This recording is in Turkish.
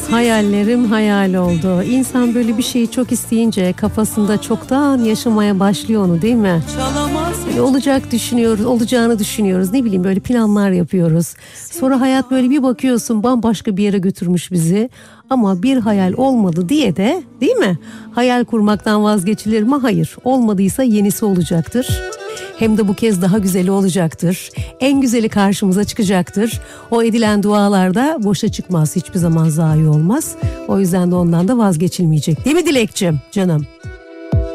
Hayallerim hayal oldu. İnsan böyle bir şeyi çok isteyince kafasında çoktan yaşamaya başlıyor onu, değil mi? Böyle olacak düşünüyoruz, olacağını düşünüyoruz. Ne bileyim, böyle planlar yapıyoruz. Sonra hayat böyle bir bakıyorsun bambaşka bir yere götürmüş bizi. Ama bir hayal olmadı diye de, değil mi? Hayal kurmaktan vazgeçilir mi? Hayır. Olmadıysa yenisi olacaktır. Hem de bu kez daha güzeli olacaktır. En güzeli karşımıza çıkacaktır. O edilen dualar da boşa çıkmaz. Hiçbir zaman zayi olmaz. O yüzden de ondan da vazgeçilmeyecek. Değil mi Dilekçim canım?